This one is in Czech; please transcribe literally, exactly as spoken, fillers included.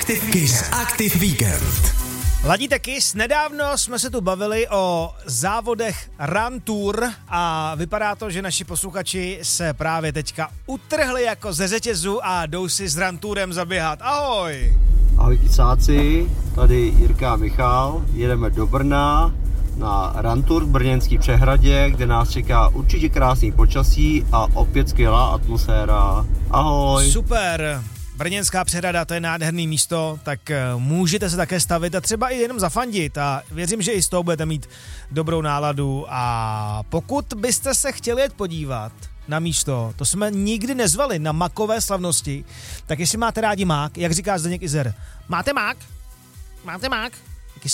Active Kiss Active Weekend. Ladíte Kiss, nedávno jsme se tu bavili o závodech Run Tour a vypadá to, že naši posluchači se právě teďka utrhli jako ze řetězu a jdou si s Run Tourem zaběhat. Ahoj! Ahoj kicáci, tady Jirka a Michal, jedeme do Brna na Run Tour v Brněnský přehradě, kde nás čeká určitě krásný počasí a opět skvělá atmosféra. Ahoj! Super! Brněnská přehrada, to je nádherný místo, tak můžete se také stavit a třeba i jenom zafandit a věřím, že i z toho budete mít dobrou náladu a pokud byste se chtěli jet podívat na místo, to jsme nikdy nezvali na makové slavnosti, tak jestli máte rádi mák, jak říká Zdeněk Izer, máte mák? Máte mák?